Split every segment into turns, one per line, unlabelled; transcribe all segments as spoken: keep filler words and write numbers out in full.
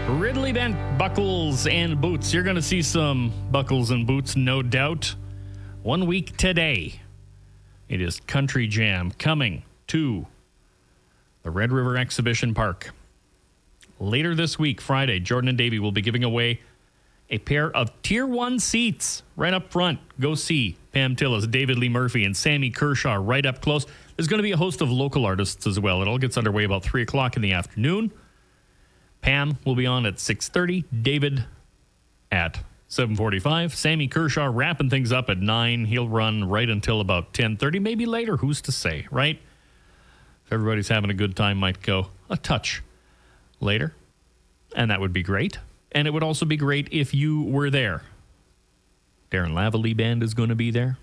Ridley Bent buckles and boots. You're going to see some buckles and boots, no doubt. One week today, it is Country Jam coming to the Red River Exhibition Park. Later this week, Friday, Jordan and Davey will be giving away a pair of Tier one seats right up front. Go see Pam Tillis, David Lee Murphy, and Sammy Kershaw right up close. There's going to be a host of local artists as well. It all gets underway about three o'clock in the afternoon. Pam will be on at six thirty. David at seven forty-five. Sammy Kershaw wrapping things up at nine. He'll run right until about ten thirty, maybe later. Who's to say, right? If everybody's having a good time, might go a touch later. And that would be great. And it would also be great if you were there. Darren Lavallee Band is going to be there.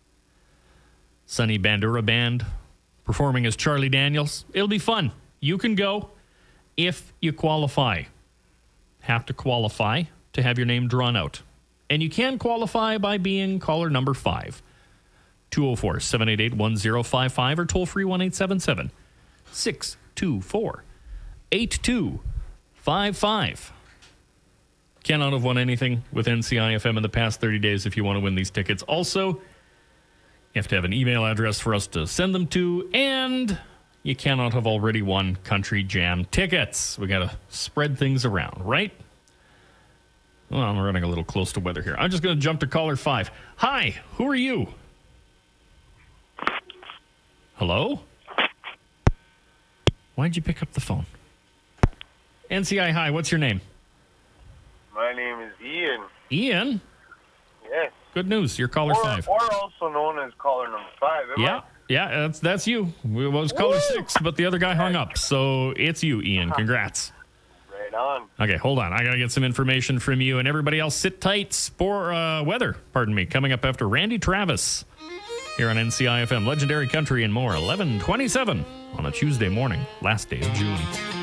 Sonny Bandura Band performing as Charlie Daniels. It'll be fun. You can go if you qualify. Have to qualify to have your name drawn out. And you can qualify by being caller number five. two oh four, seven eight eight, one oh five five or toll free one eight seven seven, six two four, eight two five five. Cannot have won anything with N C I F M in the past thirty days if you want to win these tickets. Also, you have to have an email address for us to send them to, and you cannot have already won Country Jam tickets. We got to spread things around, right? Well, I'm running a little close to weather here. I'm just going to jump to caller five. Hi, who are you? Hello? Why'd you pick up the phone? N C I, hi, what's your name?
My name is Ian.
Ian?
Yes.
Good news, you're caller
or,
five.
Or also known as caller number five. Am
Yeah,
I?
yeah, that's that's you. We was caller
Woo!
six, but the other guy hung up. So it's you, Ian. Congrats.
Right on.
Okay, hold on. I got to get some information from you, and everybody else sit tight. For uh, weather, pardon me, coming up after Randy Travis here on N C I F M. Legendary Country and more, eleven twenty-seven on a Tuesday morning, last day of June.